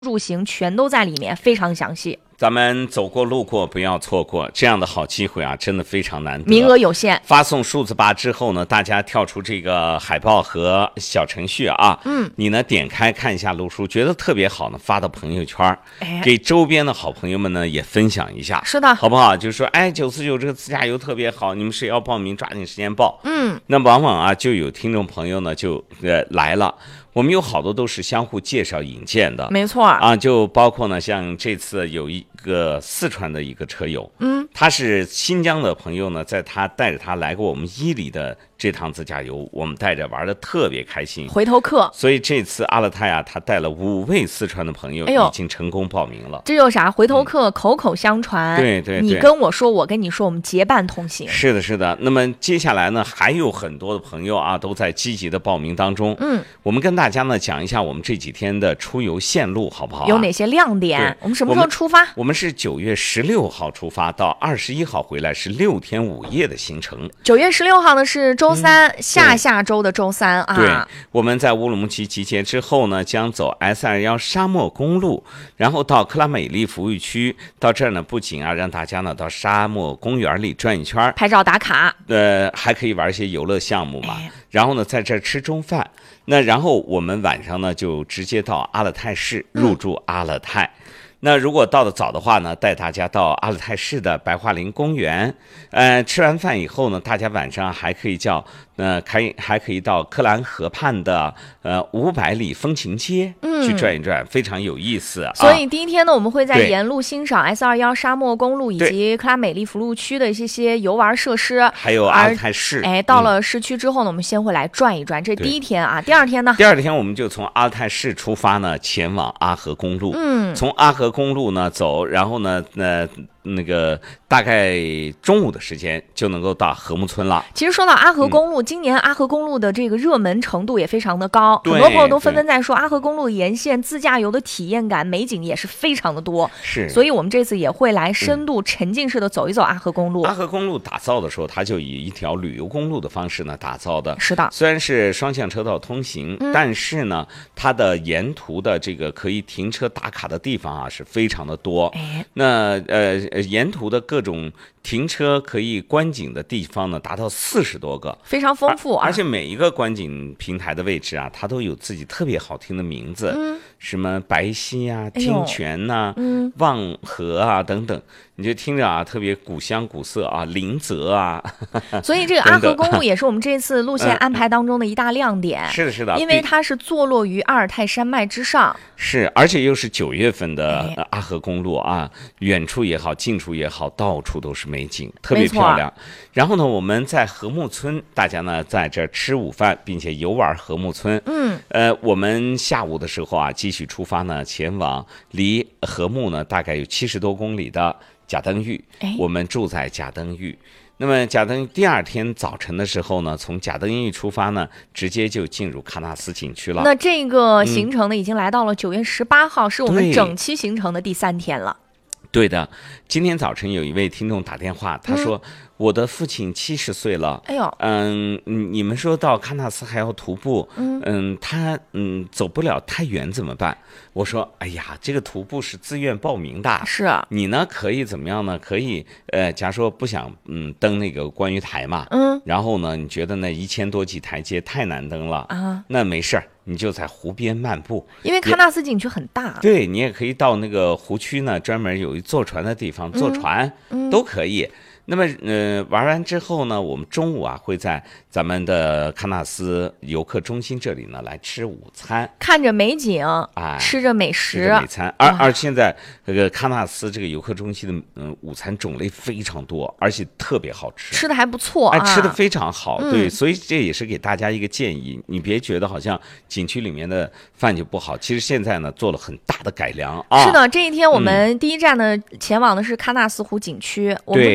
入行全都在里面，非常详细。 咱们走过路过不要错过这样的好机会啊，真的非常难得， 名额有限。 发送数字8之后呢，大家跳出这个海报和小程序啊，你呢点开看一下路书，觉得特别好呢，发到朋友圈，给周边的好朋友们呢也分享一下， 是的， 好不好？就是说，哎，949这个自驾游特别好，你们谁要报名，抓紧时间报。那往往啊，就有听众朋友呢就来了。我们有好多都是相互介绍引荐的， 没错啊，就包括呢，像这次有一个四川的一个车友，他是新疆的朋友呢，他带着他来过我们伊犁的这趟自驾游，我们带着玩的特别开心， 回头客。 所以这次阿勒泰啊，他带了5位四川的朋友，已经成功报名了。 这有啥？回头客，口口相传。 对， 你跟我说，我跟你说，我们结伴同行。 是的，是的。那么接下来呢，还有很多的朋友啊，都在积极的报名当中。我们跟大家呢讲一下我们这几天的出游线路，好不好？ 有哪些亮点？我们什么时候出发？ 我们是9月16号出发，到21号回来，是6天5夜的行程。 9月16号呢是周三，下周的周三啊。 对，我们在乌鲁木齐集结之后呢，将走 S21沙漠公路，然后到克拉美丽服务区。到这儿呢，不仅啊让大家呢到沙漠公园里转一圈， 拍照打卡， 还可以玩一些游乐项目嘛。然后呢，在这儿吃中饭。那然后我们晚上呢就直接到阿勒泰市入住阿勒泰。那如果到得早的话呢，带大家到阿勒泰市的白桦林公园。吃完饭以后呢，大家晚上还可以还可以到克兰河畔的500里风情街去转一转，非常有意思啊。 所以第一天呢，我们会在沿路欣赏 S21沙漠公路以及克拉美丽服务区的一些游玩设施， 还有阿勒泰市。 到了市区之后呢，我们先会来转一转，这第一天啊。第二天呢？ 第二天我们就从阿勒泰市出发呢，前往阿合公路。从阿合公路呢走，然后呢那个大概中午的时间就能够到禾木村了。 其实说到阿合公路，今年阿合公路的这个热门程度也非常的高，很多朋友都纷纷在说阿合公路沿线自驾游的体验感、美景也是非常的多。 是， 所以我们这次也会来深度沉浸式的走一走阿合公路。 阿合公路打造的时候，它就以一条旅游公路的方式呢打造的。 是的， 虽然是双向车道通行，但是呢，它的沿途的这个可以停车打卡的地方啊是非常的多。那沿途的各种停车可以观景的地方呢，达到40多个， 非常丰富而且每一个观景平台的位置啊，它都有自己特别好听的名字，什么白溪啊、听泉呐、望河啊等等，你就听着啊，特别古香古色啊，林泽啊。 所以这个阿合公路也是我们这次路线安排当中的一大亮点。 是的，是的， 因为它是坐落于阿尔泰山脉之上。 是，而且又是9月份的阿合公路啊，远处也好，近处也好，到处都是美景，特别漂亮。然后呢，我们在禾木村，大家呢在这吃午饭，并且游玩禾木村。我们下午的时候啊，继续出发呢，前往离禾木呢大概有70多公里的贾登峪。我们住在贾登峪。那么贾登峪第二天早晨的时候呢，从贾登峪出发呢，直接就进入喀纳斯景区了。 那这个行程呢，已经来到了9月18号，是我们整期行程的第3天了。 对的，今天早晨有一位听众打电话，他说我的父亲70岁了，你们说到喀纳斯还要徒步，他走不了太远怎么办？我说，哎呀，这个徒步是自愿报名的， 是啊， 你呢可以怎么样呢？可以假如说不想登那个观鱼台嘛，然后呢你觉得那1000多级台阶太难登了啊，那没事儿。你就在湖边漫步， 因为喀纳斯景区很大， 对，你也可以到那个湖区呢，专门有一坐船的地方，坐船都可以。那么玩完之后呢，我们中午啊会在咱们的喀纳斯游客中心这里呢来吃午餐， 看着美景，吃着美食， 吃着美餐。而现在这个喀纳斯这个游客中心的午餐种类非常多，而且特别好吃， 吃的还不错啊， 吃的非常好。对，所以这也是给大家一个建议，你别觉得好像景区里面的饭就不好，其实现在呢做了很大的改良啊。 是的，这一天我们第一站呢前往的是喀纳斯湖景区，我们对于喀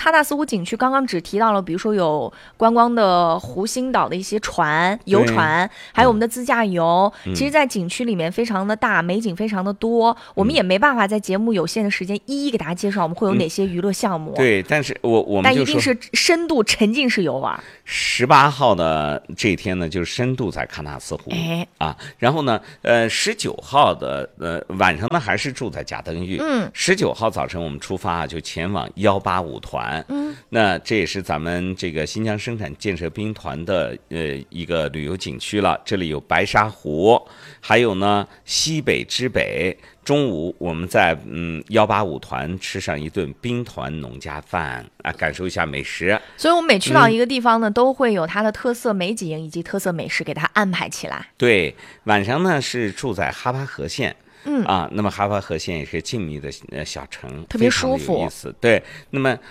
哈纳斯湖景区刚刚只提到了，比如说有观光的湖心岛的一些游船，还有我们的自驾游。其实，在景区里面非常的大，美景非常的多，我们也没办法在节目有限的时间一一给大家介绍我们会有哪些娱乐项目。 对，但是我们但一定是深度沉浸式游玩。 18号的这一天呢，就是深度在喀纳斯湖然后呢，19号的晚上呢还是住在贾登峪。19号早晨我们出发就前往185团。那这也是咱们这个新疆生产建设兵团的一个旅游景区了。这里有白沙湖，还有呢西北之北。中午我们在185团吃上一顿兵团农家饭感受一下美食。所以我们每去到一个地方呢，都会有它的特色美景以及特色美食给它安排起来。 对，晚上呢是住在哈巴河县。那么哈巴河县也是静谧的小城， 特别舒服， 有意思。对，那么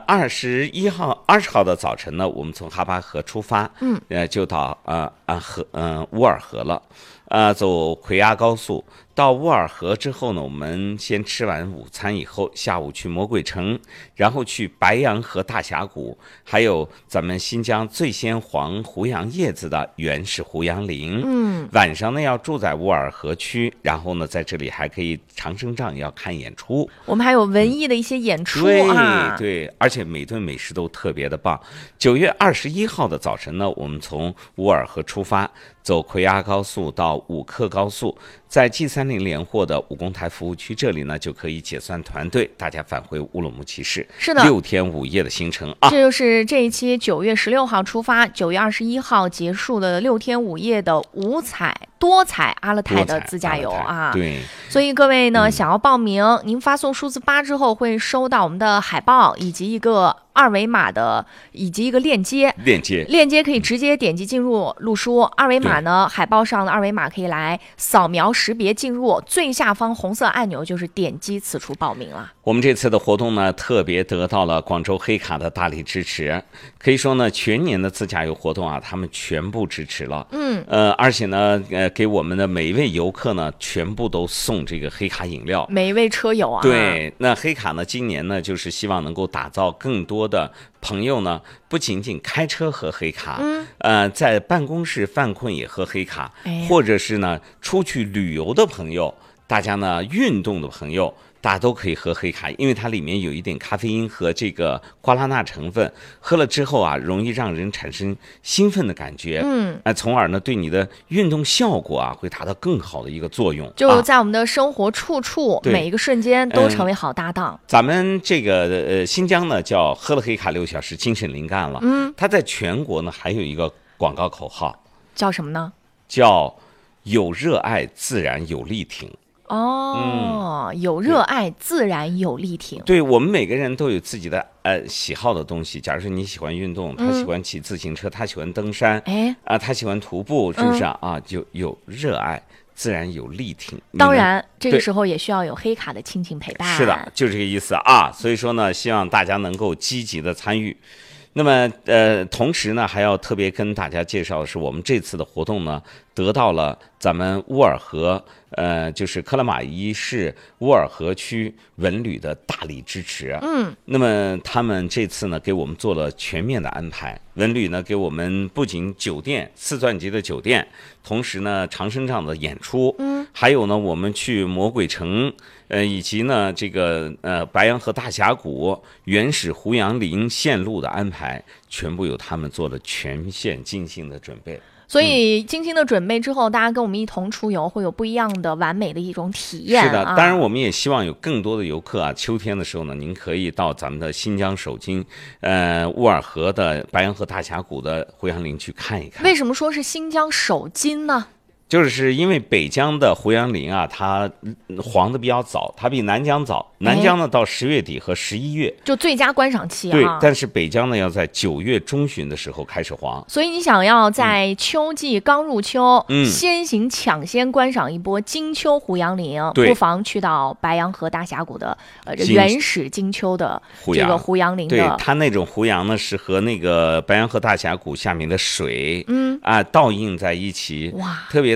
20号的早晨呢，我们从哈巴河出发，就到乌尔河了。走奎亚高速到乌尔河之后呢，我们先吃完午餐以后，下午去魔鬼城，然后去白洋河大峡谷，还有咱们新疆最先黄胡杨叶子的原始胡杨林。晚上呢要住在乌尔河区，然后呢在这里还可以长生帐要看演出。 我们还有文艺的一些演出对，而且每顿美食都特别的棒。9月21号的早晨呢，我们从乌尔河出发，走奎亚高速到五克高速，在 G30连货的武功台服务区这里呢，就可以解散团队，大家返回乌鲁木齐市。 是的 ，6天5夜的行程这就是这一期9月16号出发，9月21号结束的6天5夜的多彩阿勒泰的自驾游对， 所以各位呢，想要报名，您发送数字8之后会收到我们的海报以及一个二维码的以及一个链接可以直接点击进入录书。二维码呢，海报上的二维码可以来扫描识别进入，最下方红色按钮就是点击此处报名了。 我们这次的活动呢，特别得到了广州黑卡的大力支持，可以说呢，全年的自驾游活动他们全部支持了。而且呢，给我们的每一位游客呢，全部都送这个黑卡饮料， 每一位车友对，那黑卡呢，今年呢，就是希望能够打造更多的朋友呢，不仅仅开车喝黑卡，在办公室犯困也喝黑卡，或者是呢，出去旅游的朋友，大家呢，运动的朋友，大家都可以喝黑卡，因为它里面有一点咖啡因和这个瓜拉纳成分，喝了之后容易让人产生兴奋的感觉，从而呢对你的运动效果会达到更好的一个作用， 就在我们的生活处处每一个瞬间都成为好搭档。 咱们这个新疆呢叫喝了黑卡6小时精神灵干了，它在全国呢还有一个广告口号， 叫什么呢？ 叫有热爱自然有力挺。 有热爱自然有力挺。 对，我们每个人都有自己的喜好的东西。假如说你喜欢运动，他喜欢骑自行车，他喜欢登山，他喜欢徒步，是不是就有热爱自然有力挺。 当然这个时候也需要有黑卡的亲情陪伴。 是的，就这个意思所以说呢，希望大家能够积极的参与。那么同时呢，还要特别跟大家介绍的是，我们这次的活动呢，得到了咱们乌尔河就是克拉玛依市乌尔河区文旅的大力支持。那么他们这次呢，给我们做了全面的安排。文旅呢，给我们不仅酒店4钻级的酒店，同时呢长生帐的演出，还有呢我们去魔鬼城，以及呢这个白洋河大峡谷、原始胡杨林线路的安排，全部由他们做了全线精心的准备。 所以精心的准备之后，大家跟我们一同出游，会有不一样的完美的一种体验。 是的，当然我们也希望有更多的游客秋天的时候呢，您可以到咱们的新疆首金乌尔河的白洋河大峡谷的胡杨林去看一看。 为什么说是新疆首金呢？ 就是因为北疆的胡杨林它黄的比较早，它比南疆早。南疆呢到10月底和11月就最佳观赏期对，但是北疆呢要在9月中旬的时候开始黄。 所以你想要在秋季刚入秋，先行抢先观赏一波金秋胡杨林，不妨去到白洋河大峡谷的原始金秋的这个胡杨林的。 对，它那种胡杨呢是和那个白洋河大峡谷下面的水倒映在一起，哇，特别的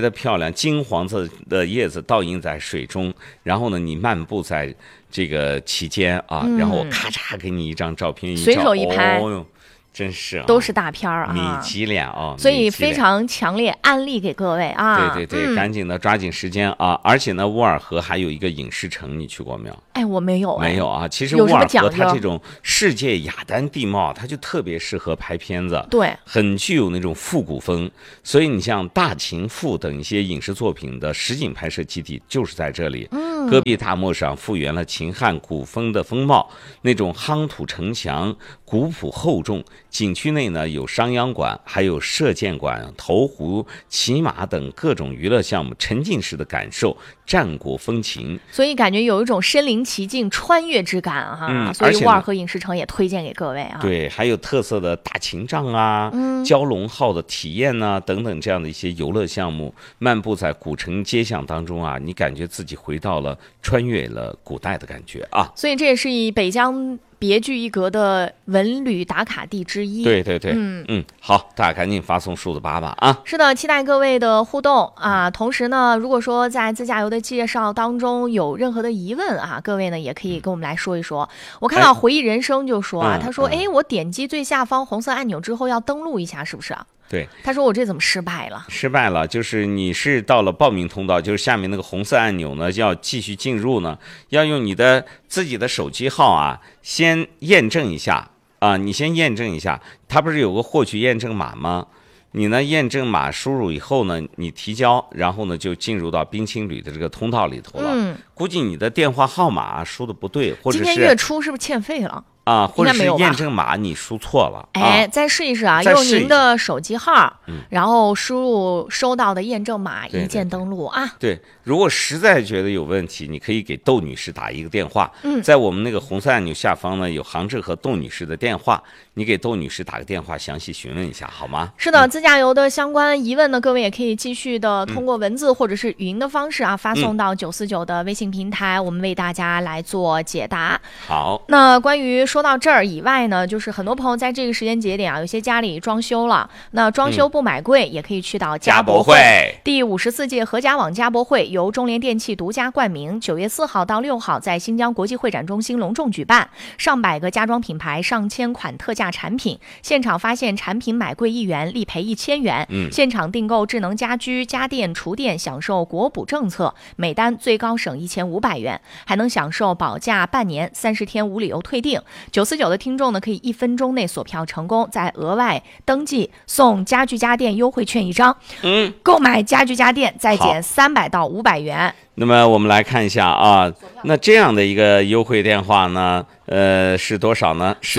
的漂亮，金黄色的叶子倒映在水中，然后呢，你漫步在这个其间啊，然后我咔嚓给你一张照片， 随手一拍。 哦哟，真是都是大片啊， 米其林啊， 所以非常强烈安利给各位啊！ 对对对，赶紧的抓紧时间啊！而且呢，乌尔河还有一个影视城，你去过没有？ 哎，我没有， 没有啊。其实乌尔河它这种世界雅丹地貌，它就特别适合拍片子， 对， 很具有那种复古风。所以你像《大秦赋》等一些影视作品的实景拍摄基地就是在这里。戈壁大漠上复原了秦汉古风的风貌，那种夯土城墙，古朴厚重。景区内呢有商鞅馆，还有射箭馆、投壶、骑马等各种娱乐项目，沉浸式的感受战国风情， 所以感觉有一种身临其境、穿越之感哈。所以乌尔河影视城也推荐给各位啊。 对，还有特色的打情仗啊、蛟龙号的体验啊等等这样的一些游乐项目，漫步在古城街巷当中啊，你感觉自己回到了穿越了古代的感觉啊。 所以这也是以北疆别具一格的文旅打卡地之一。 对对对，好，大家赶紧发送数字8吧啊！ 是的，期待各位的互动啊！同时呢，如果说在自驾游的介绍当中有任何的疑问啊，各位呢也可以跟我们来说一说。我看到回忆人生就说啊，他说，我点击最下方红色按钮之后要登录一下，是不是啊？ 对， 他说我这怎么失败了？ 失败了，就是你是到了报名通道，就是下面那个红色按钮呢，要继续进入呢，要用你的自己的手机号啊，先验证一下啊，你先验证一下，它不是有个获取验证码吗？你呢验证码输入以后呢，你提交，然后呢就进入到冰青旅的这个通道里头了。估计你的电话号码输的不对，或者是今天月初是不是欠费了？ 啊，或者是验证码你输错了， 再试一试啊，用您的手机号，然后输入收到的验证码，一键登录啊。 对，如果实在觉得有问题，你可以给窦女士打一个电话，在我们那个红色按钮下方呢有杭志和窦女士的电话，你给窦女士打个电话，详细询问一下好吗？ 是的，自驾游的相关疑问呢，各位也可以继续的通过文字或者是语音的方式啊，发送到949的微信平台，我们为大家来做解答。 好， 那关于说到这儿以外呢，就是很多朋友在这个时间节点啊，有些家里装修了，那装修不买贵，也可以去到家博会。第54届合家网家博会由中联电器独家冠名，9月4号到6号在新疆国际会展中心隆重举办，上百个家装品牌、上千款特价产品，现场发现产品买贵1元，立赔1000元。现场订购智能家居、家电、厨电，享受国补政策，每单最高省1500元，还能享受保价半年、30天无理由退订。949的听众呢，可以1分钟内锁票成功，再额外登记送家具家电优惠券1张。购买家具家电再减300到500元。 那么我们来看一下啊，那这样的一个优惠电话呢，是多少呢？是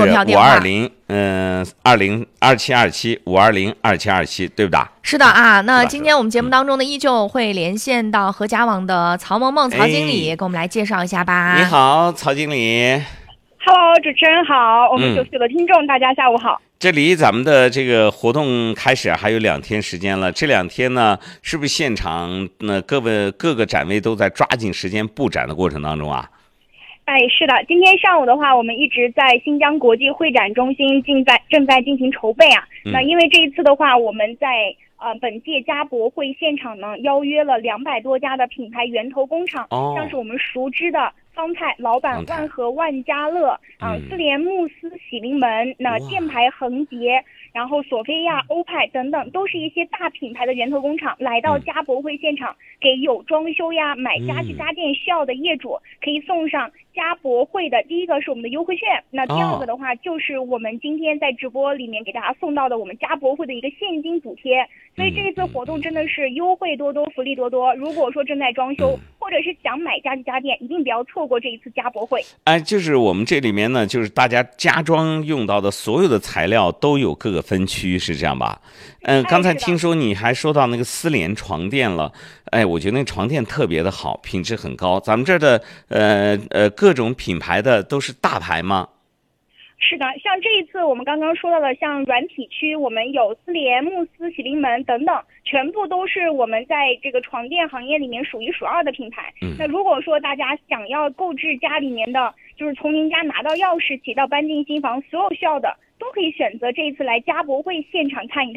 5202727，5202727，对不对？ 是的啊，那今天我们节目当中呢，依旧会连线到合家网的曹萌萌曹经理，给我们来介绍一下吧。 你好，曹经理。 Hello， 主持人好，我们949的听众，大家下午好。 这离咱们的这个活动开始还有2天时间了，这2天呢，是不是现场各个展位都在抓紧时间布展的过程当中啊？ 是的，今天上午的话，我们一直在新疆国际会展中心正在进行筹备啊。那因为这一次的话，我们在本届家博会现场呢，邀约了200多家的品牌源头工厂，像是我们熟知的方太、老板、万和、万家乐思联、慕斯、喜临门，那箭牌、恒捷，然后索菲亚、欧派等等，都是一些大品牌的源头工厂来到家博会现场，给有装修呀、买家具家电需要的业主可以送上家博会的第一个是我们的优惠券，那第二个的话就是我们今天在直播里面给大家送到的我们家博会的一个现金补贴。所以这一次活动真的是优惠多多，福利多多。如果说正在装修或者是想买家具家电，一定不要错过这一次家博会。 就是我们这里面呢，就是大家家装用到的所有的材料都有各个分区，是这样吧？刚才听说你还说到那个思联床垫了，我觉得那个床垫特别的好，品质很高。咱们这儿的各种品牌的都是大牌吗？ 是的，像这一次我们刚刚说到的，像软体区，我们有思联、慕斯、喜临门等等，全部都是我们在这个床垫行业里面数1数2的品牌。那如果说大家想要购置家里面的，就是从您家拿到钥匙起到搬进新房，所有需要的都可以选择这一次来家博会现场看一看。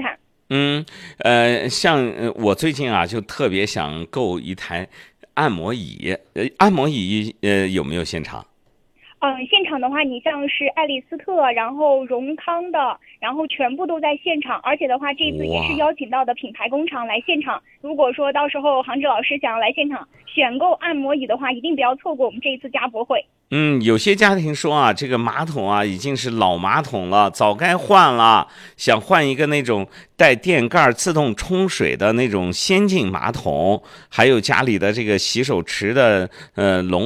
像我最近啊，就特别想购一台按摩椅，按摩椅有没有现场？ 现场的话，你像是爱丽丝特，然后荣康的，然后全部都在现场，而且的话，这一次也是邀请到的品牌工厂来现场。如果说到时候杭志老师想要来现场选购按摩椅的话，一定不要错过我们这一次家博会。 有些家庭说啊，这个马桶啊已经是老马桶了，早该换了，想换一个那种带电盖自动冲水的那种先进马桶，还有家里的这个洗手池的笼